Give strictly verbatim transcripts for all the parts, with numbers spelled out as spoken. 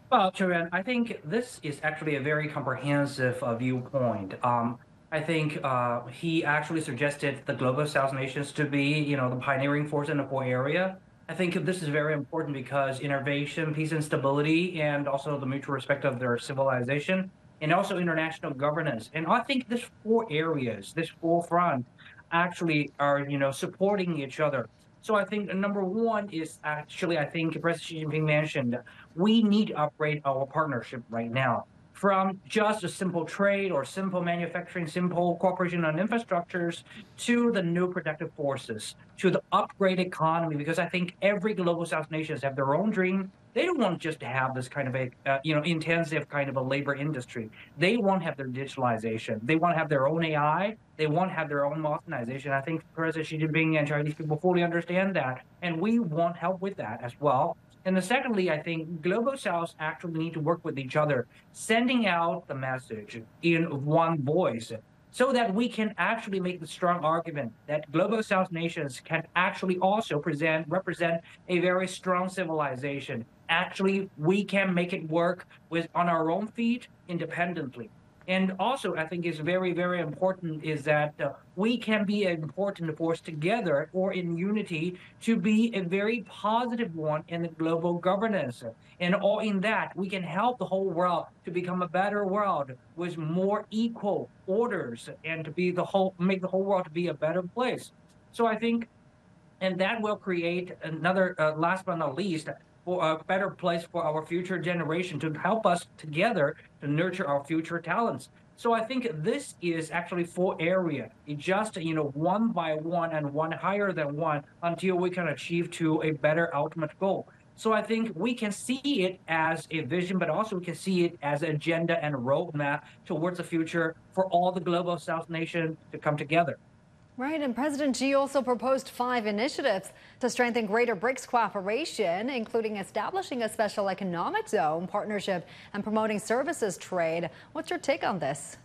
Well, Charan, I think this is actually a very comprehensive uh, viewpoint. Um, I think uh, he actually suggested the global South nations to be, you know, the pioneering force in the whole area. I think this is very important because innovation, peace and stability, and also the mutual respect of their civilization, and also international governance. And I think these four areas, this forefront, actually are, you know, supporting each other. So I think number one is actually, I think President Xi Jinping mentioned we need to upgrade our partnership right now from just a simple trade or simple manufacturing, simple cooperation on infrastructures to the new productive forces, to the upgrade economy. Because I think every global South nations have their own dream. They don't want just to have this kind of a uh, you know intensive kind of a labor industry. They want to have their digitalization. They want to have their own A I. They want to have their own modernization. I think President Xi Jinping and Chinese people fully understand that, and we want help with that as well. And then secondly, I think global souths actually need to work with each other, sending out the message in one voice so that we can actually make the strong argument that global south nations can actually also present, represent a very strong civilization. Actually, we can make it work with on our own feet independently. And also, I think is very, very important is that uh, we can be an important force together or in unity to be a very positive one in the global governance. And all in that, we can help the whole world to become a better world with more equal orders and to be the whole, make the whole world to be a better place. So I think and that will create another, uh, last but not least, for a better place for our future generation to help us together to nurture our future talents. So I think this is actually four area. It just, you know, one by one and one higher than one until we can achieve to a better ultimate goal. So I think we can see it as a vision, but also we can see it as an agenda and a roadmap towards the future for all the global South nation to come together. Right, and President Xi also proposed five initiatives to strengthen greater BRICS cooperation, including establishing a special economic zone partnership and promoting services trade. What's your take on this?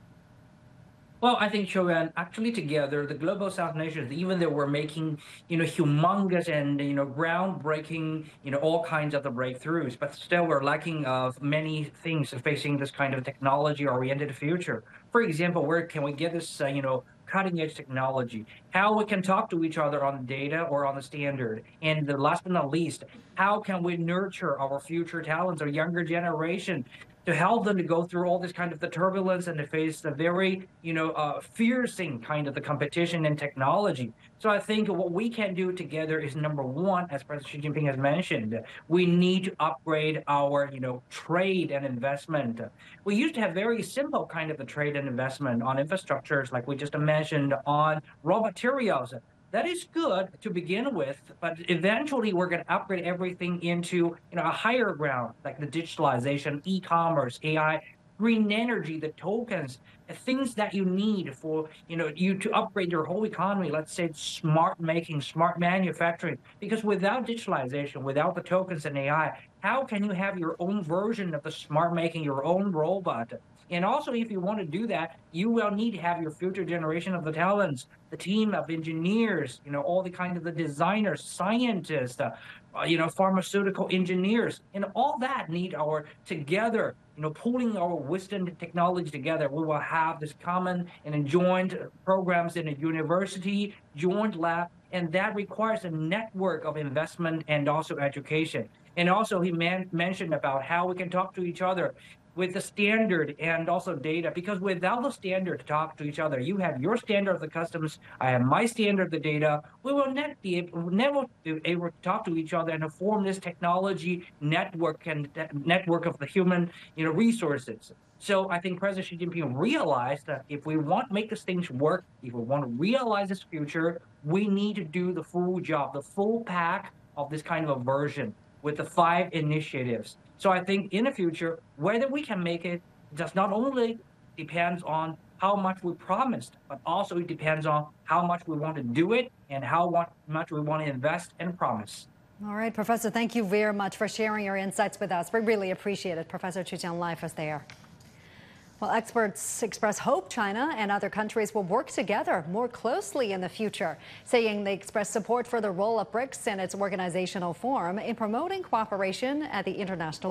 Well, I think, Shogun, actually together, the global South nations, even though we're making, you know, humongous and, you know, groundbreaking, you know, all kinds of the breakthroughs, but still we're lacking of many things facing this kind of technology-oriented future. For example, where can we get this, uh, you know, cutting edge technology, how we can talk to each other on the data or on the standard. And the last but not least, how can we nurture our future talents, our younger generation, to help them to go through all this kind of the turbulence and to face the very, you know, uh, fearsome kind of the competition and technology. So I think what we can do together is number one, as President Xi Jinping has mentioned, we need to upgrade our, you know, trade and investment. We used to have very simple kind of the trade and investment on infrastructures, like we just mentioned, on raw materials. That is good to begin with, but eventually we're going to upgrade everything into, you know, a higher ground, like the digitalization, e-commerce, A I, green energy, the tokens, the things that you need for, you know, you to upgrade your whole economy. Let's say smart making, smart manufacturing. Because without digitalization, without the tokens and A I, how can you have your own version of the smart making, your own robot? And also, if you want to do that, you will need to have your future generation of the talents, the team of engineers, you know, all the kind of the designers, scientists, uh, uh, you know, pharmaceutical engineers, and all that need our together, you know, pooling our wisdom and technology together. We will have this common and joint programs in a university, joint lab, and that requires a network of investment and also education. And also, he man- mentioned about how we can talk to each other with the standard and also data, because without the standard to talk to each other, you have your standard of the customs, I have my standard of the data, we will not be able, never be able to talk to each other and form this technology network and network of the human, you know, resources. So I think President Xi Jinping realized that if we want to make these things work, if we want to realize this future, we need to do the full job, the full pack of this kind of a version with the five initiatives. So I think in the future, whether we can make it just not only depends on how much we promised, but also it depends on how much we want to do it and how much we want to invest and promise. All right, Professor, thank you very much for sharing your insights with us. We really appreciate it. Professor Chu Jianlai is there. Well, experts express hope China and other countries will work together more closely in the future, saying they express support for the role of BRICS and its organizational form in promoting cooperation at the international